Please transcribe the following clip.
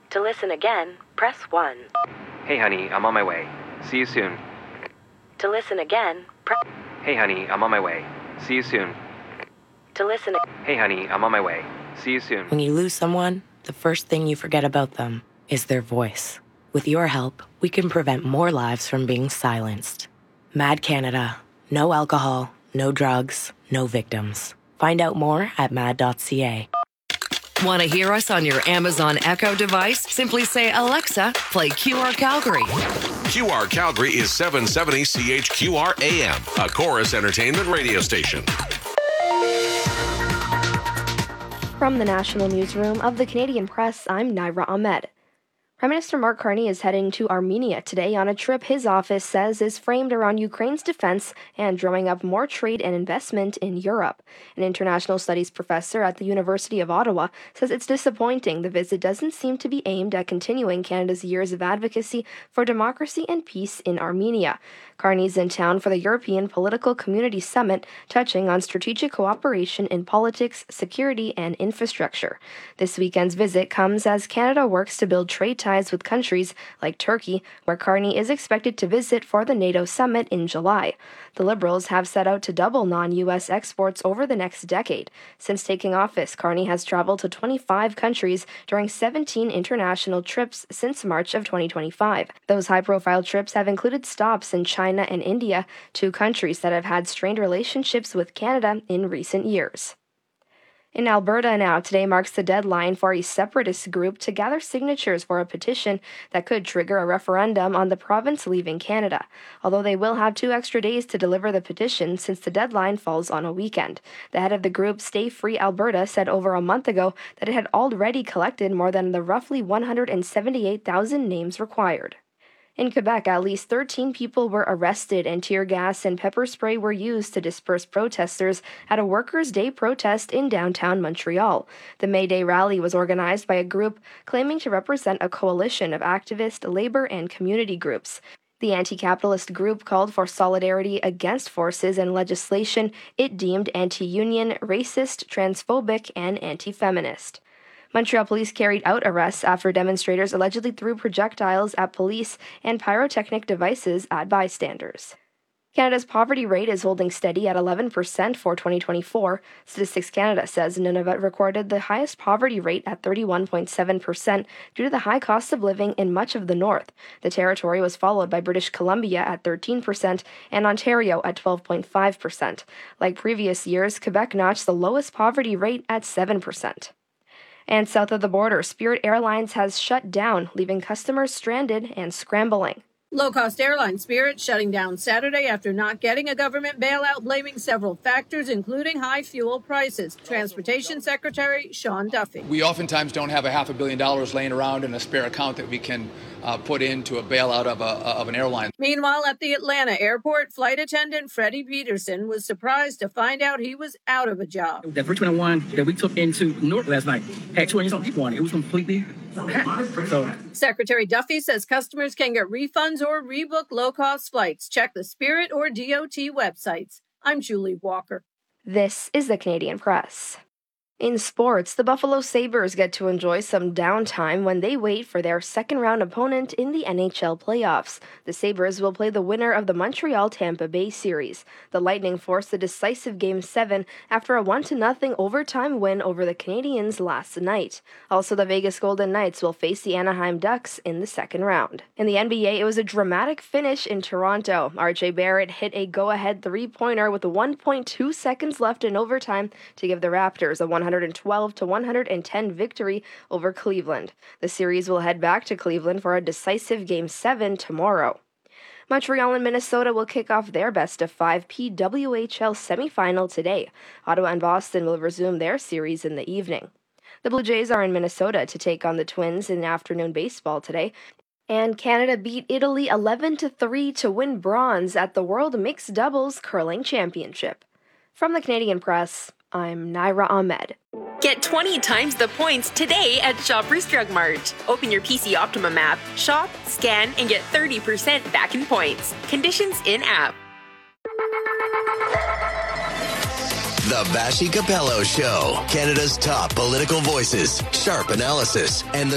To listen again, press 1. Hey honey, I'm on my way. See you soon. To listen again, press... Hey honey, I'm on my way. See you soon. To listen... Hey honey, I'm on my way. See you soon. When you lose someone, the first thing you forget about them is their voice. With your help, we can prevent more lives from being silenced. MAD Canada. No alcohol, no drugs, no victims. Find out more at mad.ca. Want to hear us on your Amazon Echo device? Simply say, Alexa, play QR Calgary. QR Calgary is 770 CHQR AM, a Chorus Entertainment radio station. From the National Newsroom of the Canadian Press, I'm Naira Ahmed. Prime Minister Mark Carney is heading to Armenia today on a trip his office says is framed around Ukraine's defense and drumming up more trade and investment in Europe. An international studies professor at the University of Ottawa says it's disappointing the visit doesn't seem to be aimed at continuing Canada's years of advocacy for democracy and peace in Armenia. Carney's in town for the European Political Community Summit, touching on strategic cooperation in politics, security, and infrastructure. This weekend's visit comes as Canada works to build trade ties with countries like Turkey, where Carney is expected to visit for the NATO summit in July. The Liberals have set out to double non-U.S. exports over the next decade. Since taking office, Carney has traveled to 25 countries during 17 international trips since March of 2025. Those high-profile trips have included stops in China and India, two countries that have had strained relationships with Canada in recent years. In Alberta now, today marks the deadline for a separatist group to gather signatures for a petition that could trigger a referendum on the province leaving Canada, although they will have 2 extra days to deliver the petition since the deadline falls on a weekend. The head of the group, Stay Free Alberta, said over a month ago that it had already collected more than the roughly 178,000 names required. In Quebec, at least 13 people were arrested and tear gas and pepper spray were used to disperse protesters at a Workers' Day protest in downtown Montreal. The May Day rally was organized by a group claiming to represent a coalition of activist, labor, and community groups. The anti-capitalist group called for solidarity against forces and legislation it deemed anti-union, racist, transphobic, and anti-feminist. Montreal police carried out arrests after demonstrators allegedly threw projectiles at police and pyrotechnic devices at bystanders. Canada's poverty rate is holding steady at 11% for 2024. Statistics Canada says Nunavut recorded the highest poverty rate at 31.7% due to the high cost of living in much of the north. The territory was followed by British Columbia at 13% and Ontario at 12.5%. Like previous years, Quebec notched the lowest poverty rate at 7%. And south of the border, Spirit Airlines has shut down, leaving customers stranded and scrambling. Low-cost airline Spirit shutting down Saturday after not getting a government bailout, blaming several factors, including high fuel prices. Transportation Secretary Sean Duffy. We oftentimes don't have $500 million laying around in a spare account that we can put into a bailout of an airline. Meanwhile, at the Atlanta airport, flight attendant Freddie Peterson was surprised to find out he was out of a job. That first 21 that we took into Newark last night had 20-something people on it. It was completely packed. So Secretary Duffy says customers can get refunds or rebook low-cost flights. Check the Spirit or DOT websites. I'm Julie Walker. This is the Canadian Press. In sports, the Buffalo Sabres get to enjoy some downtime when they wait for their second-round opponent in the NHL playoffs. The Sabres will play the winner of the Montreal-Tampa Bay series. The Lightning forced the decisive Game 7 after a 1-0 overtime win over the Canadiens last night. Also, the Vegas Golden Knights will face the Anaheim Ducks in the second round. In the NBA, it was a dramatic finish in Toronto. RJ Barrett hit a go-ahead three-pointer with 1.2 seconds left in overtime to give the Raptors a 112-110 victory over Cleveland. The series will head back to Cleveland for a decisive Game 7 tomorrow. Montreal and Minnesota will kick off their best-of-5 PWHL semifinal today. Ottawa and Boston will resume their series in the evening. The Blue Jays are in Minnesota to take on the Twins in afternoon baseball today. And Canada beat Italy 11-3 to win bronze at the World Mixed Doubles Curling Championship. From the Canadian Press, I'm Naira Ahmed. Get 20 times the points today at Shoppers Drug Mart. Open your PC Optimum app, shop, scan, and get 30% back in points. Conditions in-app. The Vassy Capello Show. Canada's top political voices, sharp analysis, and the